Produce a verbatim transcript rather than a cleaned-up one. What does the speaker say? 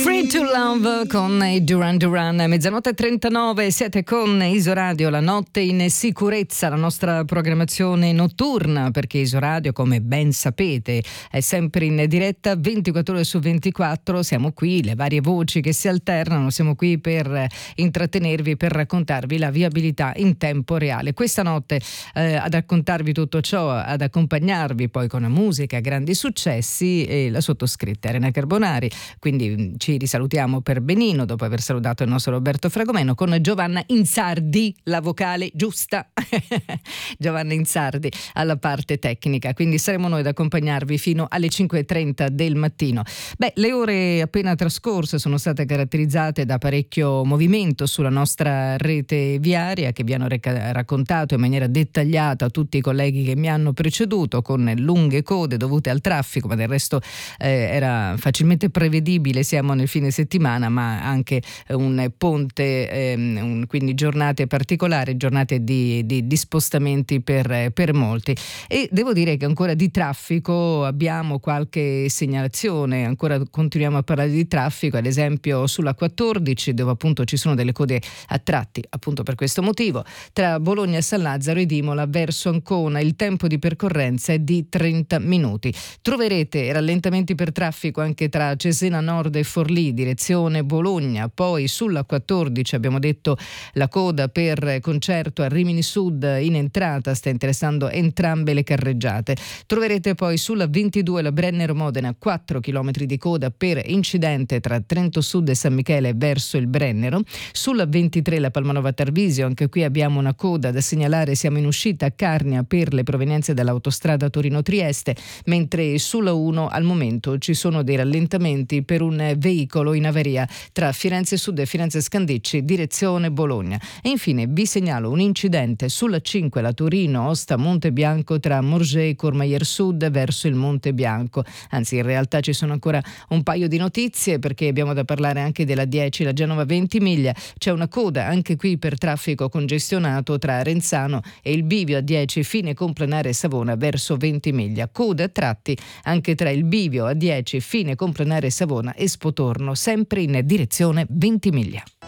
Free to Love con i Duran Duran, mezzanotte e trentanove, siete con Isoradio, la notte in sicurezza, la nostra programmazione notturna, perché Isoradio, come ben sapete, è sempre in diretta ventiquattro ore su ventiquattro, siamo qui, le varie voci che si alternano, siamo qui per intrattenervi, per raccontarvi la viabilità in tempo reale. Questa notte eh, ad raccontarvi tutto ciò, ad accompagnarvi poi con la musica, grandi successi, e la sottoscritta Elena Carbonari, quindi ci risalutiamo per benino dopo aver salutato il nostro Roberto Fragomeno con Giovanna Insardi, la vocale giusta Giovanna Insardi alla parte tecnica, quindi saremo noi ad accompagnarvi fino alle cinque e trenta del mattino. Beh, le ore appena trascorse sono state caratterizzate da parecchio movimento sulla nostra rete viaria, che vi hanno reca- raccontato in maniera dettagliata tutti i colleghi che mi hanno preceduto, con lunghe code dovute al traffico, ma del resto eh, era facilmente prevedibile. Siamo nel fine settimana, ma anche un ponte, ehm, un, quindi giornate particolari, giornate di, di, di spostamenti per, per molti. E devo dire che ancora di traffico abbiamo qualche segnalazione, ancora continuiamo a parlare di traffico, ad esempio sulla quattordici, dove appunto ci sono delle code a tratti, appunto per questo motivo, tra Bologna e San Lazzaro ed Imola verso Ancona il tempo di percorrenza è di trenta minuti. Troverete rallentamenti per traffico anche tra Cesena Nord e Forlì, direzione Bologna. Poi sulla quattordici abbiamo detto la coda per concerto a Rimini Sud in entrata sta interessando entrambe le carreggiate. Troverete poi sulla ventidue la Brennero Modena, quattro chilometri di coda per incidente tra Trento Sud e San Michele verso il Brennero. Sulla ventitré la Palmanova Tarvisio, anche qui abbiamo una coda da segnalare, siamo in uscita a Carnia per le provenienze dall'autostrada Torino-Trieste, mentre sulla uno al momento ci sono dei rallentamenti per un veicolo in avaria tra Firenze Sud e Firenze Scandicci, direzione Bologna. E infine vi segnalo un incidente sulla cinque, la Torino-Osta Monte Bianco, tra Morges e Courmayeur Sud verso il Monte Bianco. Anzi, in realtà ci sono ancora un paio di notizie, perché abbiamo da parlare anche della dieci, la Genova Ventimiglia. C'è una coda anche qui per traffico congestionato tra Renzano e il bivio a dieci fine Complenare Savona verso Ventimiglia. Coda a tratti anche tra il bivio a dieci fine Complenare Savona e Spotorno, sempre in direzione Ventimiglia.